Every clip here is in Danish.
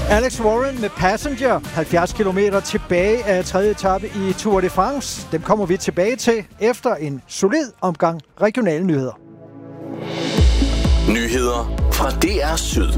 Alex Warren med Passenger, 70 km tilbage af 3. etape i Tour de France. Dem kommer vi tilbage til efter en solid omgang regionale nyheder. Nyheder fra DR Syd.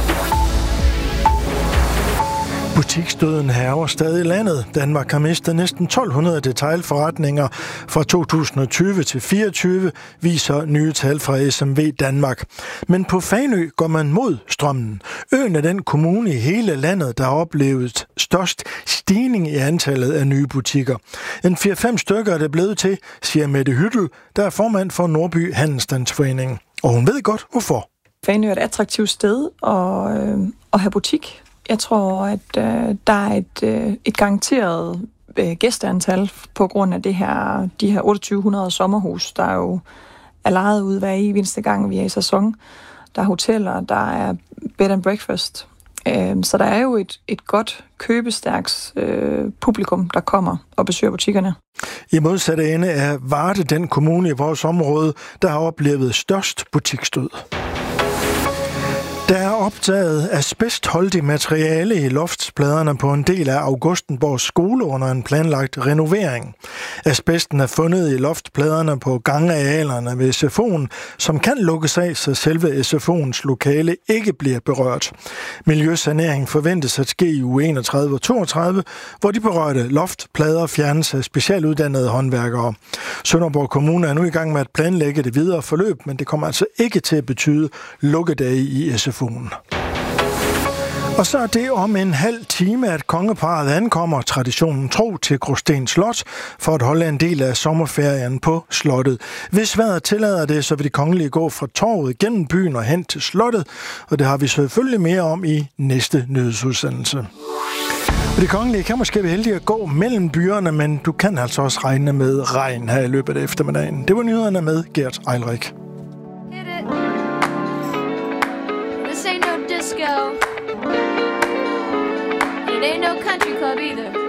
Butiksdøden hærger stadig landet. Danmark har mistet næsten 1200 detailforretninger fra 2020 til 2024, viser nye tal fra SMV Danmark. Men på Fanø går man mod strømmen. Øen er den kommune i hele landet, der har oplevet størst stigning i antallet af nye butikker. En 4-5 stykker er det blevet til, siger Mette Hyttel, der er formand for Nordby Handelsstandsforening. Og hun ved godt, hvorfor. Fanø er et attraktivt sted at have butik. Jeg tror, at der er et garanteret gæsteantal på grund af de her 2800 sommerhus, der jo er lejet ud hver eneste gang, vi er i sæson. Der er hoteller, der er bed and breakfast. Så der er jo et godt købestærkt publikum, der kommer og besøger butikkerne. I modsatte ende er Varde den kommune i vores område, der har oplevet størst butiksdød. Der er optaget asbestholdigt materiale i loftspladerne på en del af Augustenborg skole under en planlagt renovering. Asbesten er fundet i loftpladerne på gangarealerne ved SFO'en, som kan lukkes af, så selve SFO'ens lokale ikke bliver berørt. Miljøsanering forventes at ske i uge 31 og 32, hvor de berørte loftplader fjernes af specialuddannede håndværkere. Sønderborg Kommune er nu i gang med at planlægge det videre forløb, men det kommer altså ikke til at betyde lukkedage i SFO'en. Og så er det om en halv time, at kongeparret ankommer traditionen tro til Gråsten Slot for at holde en del af sommerferien på slottet. Hvis vejret tillader det, så vil de kongelige gå fra torvet gennem byen og hen til slottet, og det har vi selvfølgelig mere om i næste nyhedsudsendelse. Og de kongelige kan måske være heldige at gå mellem byerne, men du kan altså også regne med regn her i løbet af eftermiddagen. Det var nyhederne med Gert Eilrik. This ain't no disco. It ain't no country club either.